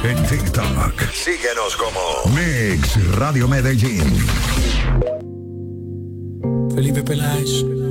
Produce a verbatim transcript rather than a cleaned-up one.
en TikTok. Síguenos como Mix Radio Medellín. Felipe Peláez.